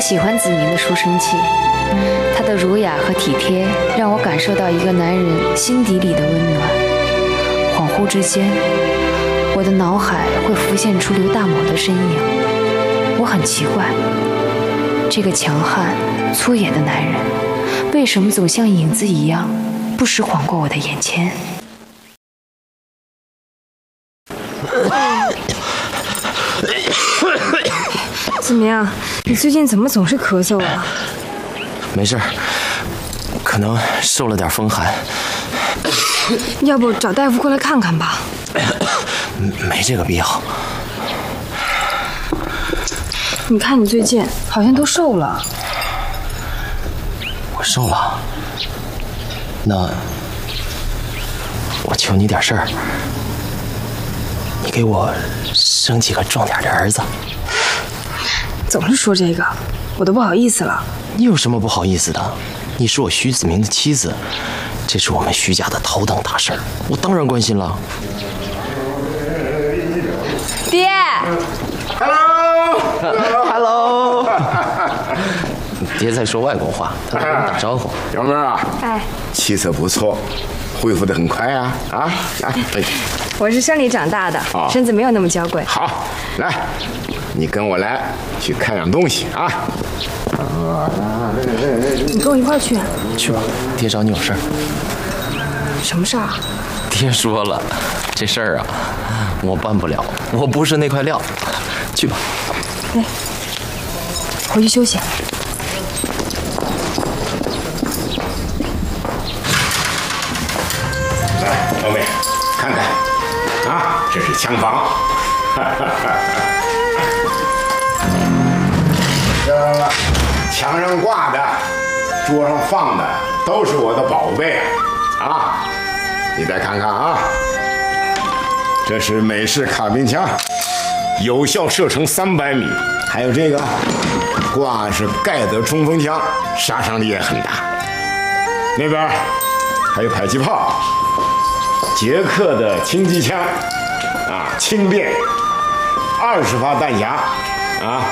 喜欢子明的书生气，他的儒雅和体贴让我感受到一个男人心底里的温暖。恍惚之间，我的脑海会浮现出刘大卯的身影。我很奇怪，这个强悍粗野的男人为什么总像影子一样不时晃过我的眼前。 子明，你最近怎么总是咳嗽啊？ 没事，可能受了点风寒。 要不找大夫过来看看吧？ 没这个必要。 你看你最近好像都瘦了。 我瘦了？那我求你点事儿，你给我生几个壮点的儿子。 总是说这个，我都不好意思了。 你有什么不好意思的？你是我徐子明的妻子，这是我们徐家的头等大事儿，我当然关心了。 爹 ，Hello， 爹在说外国话，他在跟你打招呼。 小妹啊， 哎， 气色不错，恢复得很快啊！ 我是生里长大的，身子没有那么娇贵。 好，来，你跟我来去看样东西啊！ 你跟我一块儿去。 去吧，爹找你有事儿。 什么事儿？ 爹说了，这事儿啊，我办不了，我不是那块料。去吧。 哎，回去休息。 来，老妹，看看啊，这是枪房。这墙上挂的，桌上放的，都是我的宝贝啊！你再看看啊，这是美式卡宾枪，有效射程300米。还有这个挂是盖德冲锋枪，杀伤力也很大。那边还有迫击炮，捷克的轻机枪，啊，轻便，20发弹匣，啊，